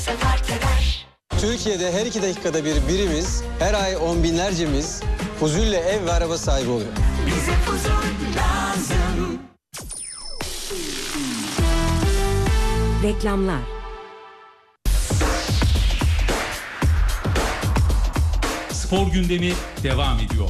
Türkiye'de her 2 dakikada bir birimiz, her ay on binlercemiz Fuzul'le ev ve araba sahibi oluyor. Bize Fuzul lazım. Reklamlar. Spor gündemi devam ediyor.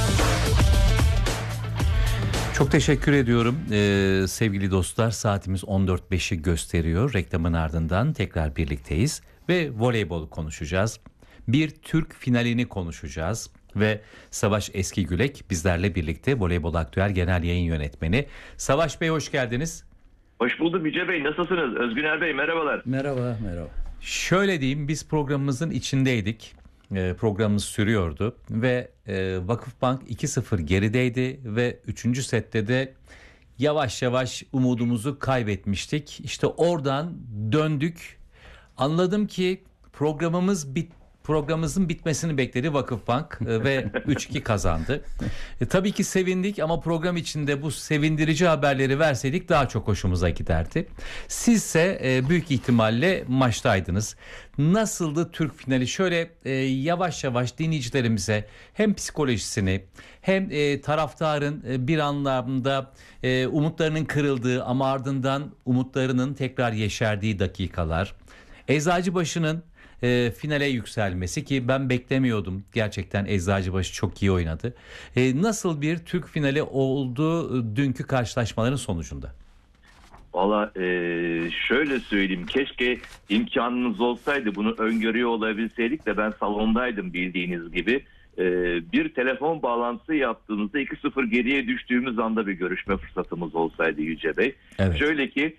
Çok teşekkür ediyorum sevgili dostlar. Saatimiz 14.05'i gösteriyor. Reklamın ardından tekrar birlikteyiz ve voleybol konuşacağız. Bir Türk finalini konuşacağız ve Savaş Eskigülek bizlerle birlikte, Voleybol Aktüel Genel Yayın Yönetmeni. Savaş Bey, hoş geldiniz. Hoş bulduk Yüce Bey, nasılsınız? Özgüner Bey, merhabalar. Merhaba. Şöyle diyeyim, biz programımızın içindeydik. Programımız sürüyordu ve Vakıfbank 2-0 gerideydi ve 3. sette de yavaş yavaş umudumuzu kaybetmiştik. İşte oradan döndük. Anladım ki programımızın bitmesini bekledi Vakıfbank ve 3-2 kazandı. Tabii ki sevindik ama program içinde bu sevindirici haberleri verseydik daha çok hoşumuza giderdi. Sizse büyük ihtimalle maçtaydınız. Nasıldı Türk finali? Şöyle yavaş yavaş dinleyicilerimize hem psikolojisini hem taraftarın bir anlamda umutlarının kırıldığı ama ardından umutlarının tekrar yeşerdiği dakikalar. Eczacıbaşı'nın finale yükselmesi, ki ben beklemiyordum. Gerçekten Eczacıbaşı çok iyi oynadı. Nasıl bir Türk finali oldu dünkü karşılaşmaların sonucunda? Valla şöyle söyleyeyim, keşke imkanınız olsaydı, bunu öngörüyor olabilseydik de ben salondaydım bildiğiniz gibi. Bir telefon bağlantısı yaptığımızda 2-0 geriye düştüğümüz anda bir görüşme fırsatımız olsaydı Yüce Bey. Evet. Şöyle ki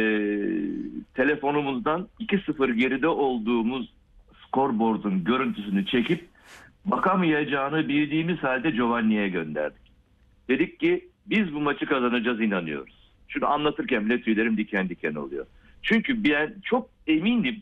telefonumuzdan 2-0 geride olduğumuz scoreboard'un görüntüsünü çekip bakamayacağını bildiğimiz halde Giovanni'ye gönderdik. Dedik ki biz bu maçı kazanacağız, inanıyoruz. Şunu anlatırken bile tüylerim diken diken oluyor. Çünkü ben çok emindim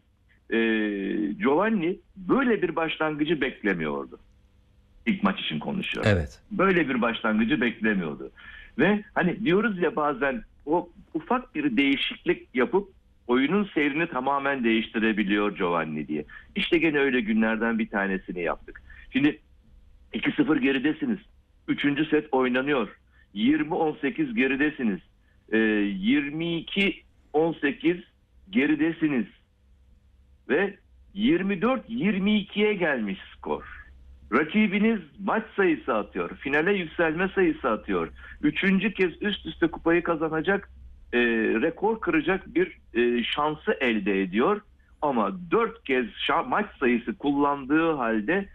Giovanni böyle bir başlangıcı beklemiyordu. İlk maç için konuşuyorum. Evet. Böyle bir başlangıcı beklemiyordu. Ve hani diyoruz ya bazen, o ufak bir değişiklik yapıp oyunun seyrini tamamen değiştirebiliyor Giovanni diye. İşte gene öyle günlerden bir tanesini yaptık. Şimdi 2-0 geridesiniz. 3. set oynanıyor. 20-18 geridesiniz. 22-18 geridesiniz. Ve 24-22'ye gelmiş skor. Rakibiniz maç sayısı atıyor. Finale yükselme sayısı atıyor. 3. kez üst üste kupayı kazanacak, rekor kıracak bir şansı elde ediyor. Ama 4 kez maç sayısı kullandığı halde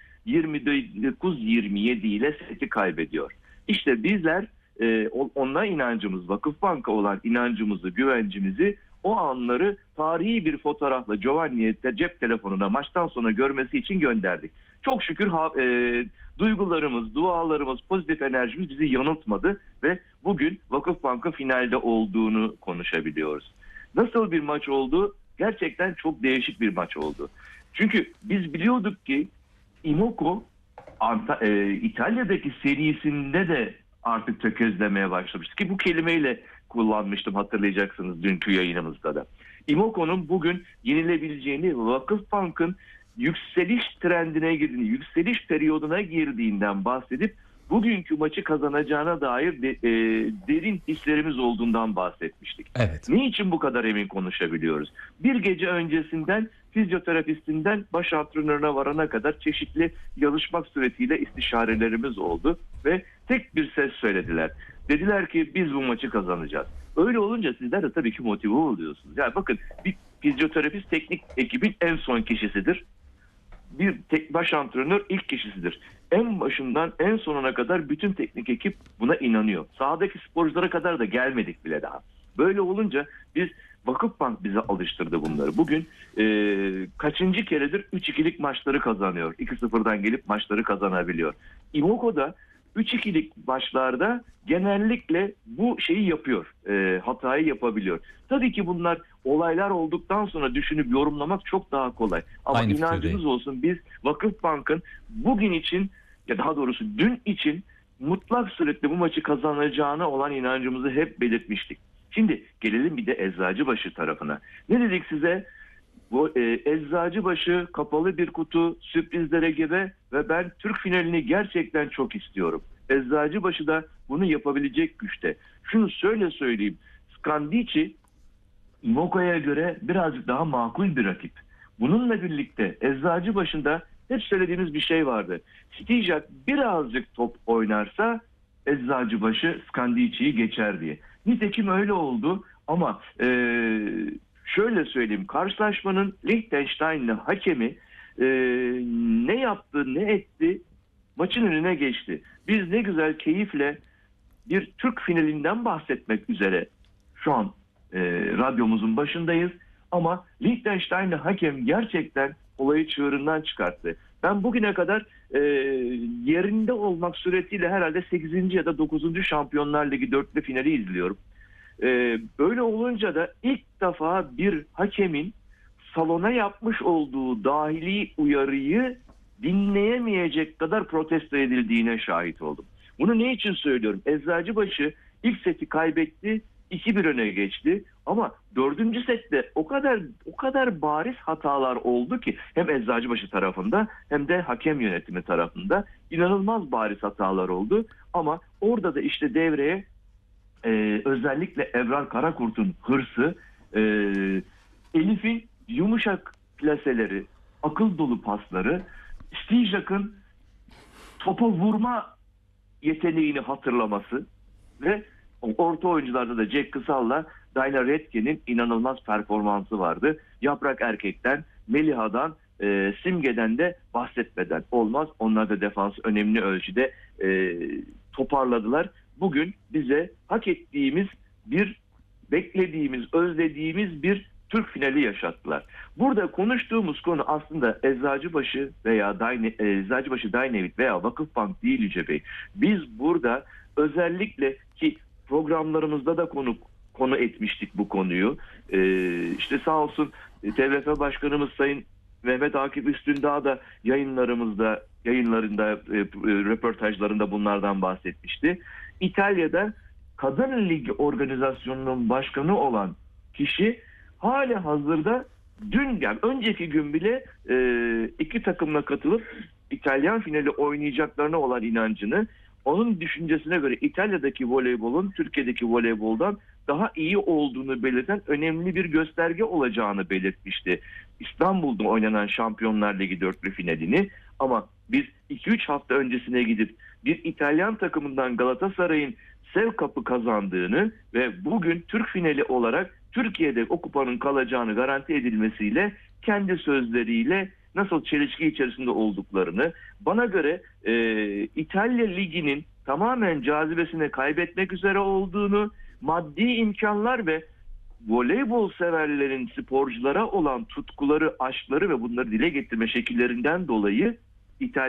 29-27 ile seti kaybediyor. İşte bizler ona inancımız, Vakıfbank'a olan inancımızı, güvencimizi, o anları tarihi bir fotoğrafla Giovanni'ye cep telefonuna maçtan sonra görmesi için gönderdik. Çok şükür duygularımız, dualarımız, pozitif enerjimiz bizi yanıltmadı ve bugün Vakıfbank'ın finalde olduğunu konuşabiliyoruz. Nasıl bir maç oldu? Gerçekten çok değişik bir maç oldu. Çünkü biz biliyorduk ki Imoco İtalya'daki serisinde de artık tökezlemeye başlamıştı ki bu kelimeyle kullanmıştım, hatırlayacaksınız dünkü yayınımızda da. Imoco'nun bugün yenilebileceğini, Vakıfbank'ın yükseliş trendine girdiğini, yükseliş periyoduna girdiğinden bahsedip bugünkü maçı kazanacağına dair derin hislerimiz olduğundan bahsetmiştik. Evet. Niçin bu kadar emin konuşabiliyoruz? Bir gece öncesinden fizyoterapistinden baş antrenörüne varana kadar çeşitli yazışmak suretiyle istişarelerimiz oldu ve tek bir ses söylediler. Dediler ki biz bu maçı kazanacağız. Öyle olunca sizler de tabii ki motive oluyorsunuz. Yani bakın, bir fizyoterapist teknik ekibin en son kişisidir. Bir baş antrenör ilk kişisidir. En başından en sonuna kadar bütün teknik ekip buna inanıyor. Sahadaki sporculara kadar da gelmedik bile daha. Böyle olunca biz, Vakıfbank bize alıştırdı bunları. Bugün kaçıncı keredir 3-2'lik maçları kazanıyor. 2-0'dan gelip maçları kazanabiliyor. Imoco'da 3-2'lik maçlarda genellikle bu şeyi yapıyor. Hatayı yapabiliyor. Tabii ki bunlar olaylar olduktan sonra düşünüp yorumlamak çok daha kolay. Ama Aynı inancınız fikirdeyim. olsun, biz Vakıfbank'ın bugün için, ya daha doğrusu dün için mutlak suretle bu maçı kazanacağına olan inancımızı hep belirtmiştik. Şimdi gelelim bir de Eczacıbaşı tarafına. Ne dedik size? Bu Eczacıbaşı kapalı bir kutu, sürprizlere gebe ve ben Türk finalini gerçekten çok istiyorum. Eczacıbaşı da bunu yapabilecek güçte. Şunu söyleyeyim. Skandici Moko'ya göre birazcık daha makul bir rakip. Bununla birlikte Eczacıbaşı'nda hep söylediğimiz bir şey vardı. Stijak birazcık top oynarsa Eczacıbaşı Skandici'yi geçer diye. Nitekim öyle oldu ama şöyle söyleyeyim, karşılaşmanın Liechtenstein'li hakemi ne yaptı ne etti maçın önüne geçti. Biz ne güzel keyifle bir Türk finalinden bahsetmek üzere şu an radyomuzun başındayız ama Liechtenstein'li hakem gerçekten olayı çığırından çıkarttı. Ben bugüne kadar yerinde olmak suretiyle herhalde 8. ya da 9. Şampiyonlar Ligi dörtlü finali izliyorum. Böyle olunca da ilk defa bir hakemin salona yapmış olduğu dahili uyarıyı dinleyemeyecek kadar protesto edildiğine şahit oldum. Bunu ne için söylüyorum? Eczacıbaşı ilk seti kaybetti, 2-1 öne geçti ama 4. sette o kadar bariz hatalar oldu ki hem Eczacıbaşı tarafında hem de hakem yönetimi tarafında inanılmaz bariz hatalar oldu ama orada da işte devreye özellikle Ebrar Karakurt'un hırsı, Elif'in yumuşak plaseleri, akıl dolu pasları, Stijak'ın topa vurma yeteneğini hatırlaması ve orta oyuncularda da Jack Kısal'la Dayna Redke'nin inanılmaz performansı vardı. Yaprak Erkek'ten, Meliha'dan, Simge'den de bahsetmeden olmaz. Onlar da defansı önemli ölçüde toparladılar. Bugün bize hak ettiğimiz beklediğimiz, özlediğimiz bir Türk finali yaşattılar. Burada konuştuğumuz konu aslında Eczacıbaşı veya Eczacıbaşı Dynavit veya Vakıfbank değil Yüce Bey. Biz burada özellikle ki programlarımızda da konu etmiştik bu konuyu. İşte sağ olsun TVF Başkanımız Sayın Mehmet Akif Üstündağ da yayınlarında röportajlarında bunlardan bahsetmişti. İtalya'da Kadın Ligi organizasyonunun başkanı olan kişi hali hazırda önceki gün bile iki takımla katılıp İtalyan finali oynayacaklarına olan inancını, onun düşüncesine göre İtalya'daki voleybolun Türkiye'deki voleyboldan daha iyi olduğunu belirten önemli bir gösterge olacağını belirtmişti. İstanbul'da oynanan Şampiyonlar Ligi dörtlü finalini ama biz 2-3 hafta öncesine gidip bir İtalyan takımından Galatasaray'ın Sev Cup'ı kazandığını ve bugün Türk finali olarak Türkiye'de o kupanın kalacağını garanti edilmesiyle kendi sözleriyle nasıl çelişki içerisinde olduklarını, bana göre İtalya Ligi'nin tamamen cazibesini kaybetmek üzere olduğunu, maddi imkanlar ve voleybol severlerin sporculara olan tutkuları, aşkları ve bunları dile getirme şekillerinden dolayı İtalya